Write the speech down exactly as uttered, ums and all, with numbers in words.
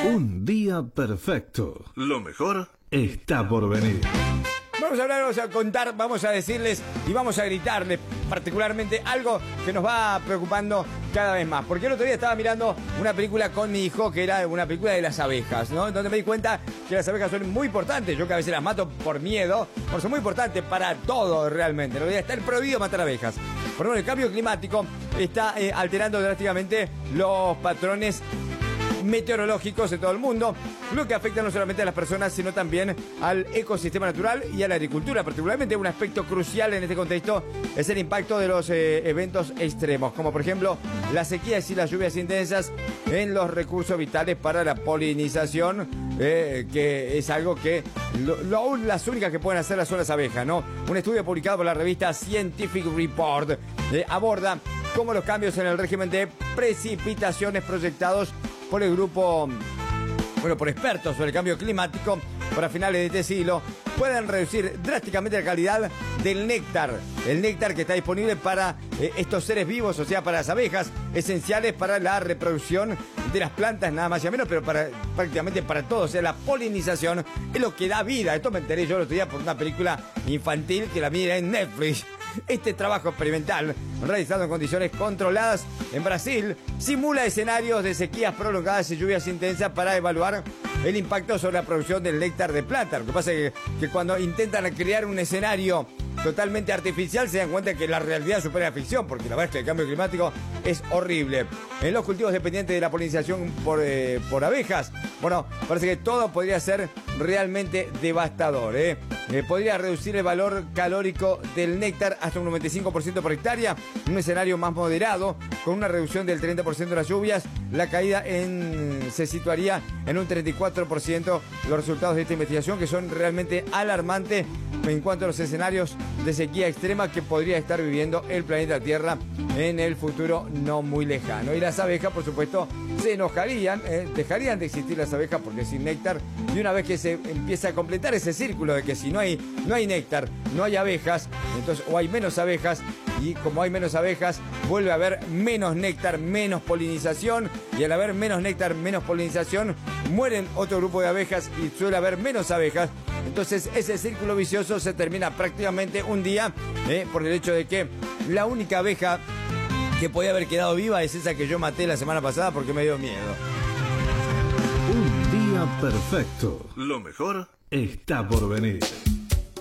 Un día perfecto. Lo mejor está por venir. Vamos a hablar, vamos a contar, vamos a decirles y vamos a gritarles particularmente algo que nos va preocupando cada vez más. Porque el otro día estaba mirando una película con mi hijo que era una película de las abejas, ¿no? Donde me di cuenta que las abejas son muy importantes. Yo que a veces las mato por miedo, porque son muy importantes para todo realmente. En realidad está prohibido matar abejas. Por ejemplo, el cambio climático está eh, alterando drásticamente los patrones meteorológicos en todo el mundo, lo que afecta no solamente a las personas, sino también al ecosistema natural y a la agricultura. Particularmente un aspecto crucial en este contexto es el impacto de los eh, eventos extremos, como por ejemplo las sequías y las lluvias intensas en los recursos vitales para la polinización, eh, que es algo que lo, lo, las únicas que pueden hacer son las abejas, ¿no? Un estudio publicado por la revista Scientific Report eh, aborda cómo los cambios en el régimen de precipitaciones proyectados por el grupo, bueno, por expertos sobre el cambio climático para finales de este siglo, pueden reducir drásticamente la calidad del néctar. El néctar que está disponible para eh, estos seres vivos, o sea, para las abejas, esenciales para la reproducción de las plantas, nada más y menos, pero para prácticamente para todo. O sea, la polinización es lo que da vida. Esto me enteré yo el otro día por una película infantil que la mira en Netflix. Este trabajo experimental, realizado en condiciones controladas en Brasil, simula escenarios de sequías prolongadas y lluvias intensas para evaluar el impacto sobre la producción del néctar de planta. Lo que pasa es que, que cuando intentan crear un escenario totalmente artificial se dan cuenta que la realidad supera la ficción, porque la verdad es que el cambio climático es horrible. En los cultivos dependientes de la polinización por, eh, por abejas, bueno, parece que todo podría ser realmente devastador, ¿eh? Eh, podría reducir el valor calórico del néctar hasta un noventa y cinco por ciento por hectárea. Un escenario más moderado, con una reducción del treinta por ciento de las lluvias, la caída en, se situaría en un treinta y cuatro por ciento. Los resultados de esta investigación, que son realmente alarmantes en cuanto a los escenarios de sequía extrema que podría estar viviendo el planeta Tierra en el futuro no muy lejano. Y las abejas, por supuesto, se enojarían, eh, dejarían de existir las abejas porque sin néctar, y una vez que se empieza a completar ese círculo de que si no hay, no hay néctar, no hay abejas, entonces o hay menos abejas, y como hay menos abejas, vuelve a haber menos néctar, menos polinización, y al haber menos néctar, menos polinización, mueren otro grupo de abejas y suele haber menos abejas. Entonces ese círculo vicioso se termina prácticamente un día, eh, por el hecho de que la única abeja que podía haber quedado viva es esa que yo maté la semana pasada porque me dio miedo. Un día perfecto. Lo mejor está por venir.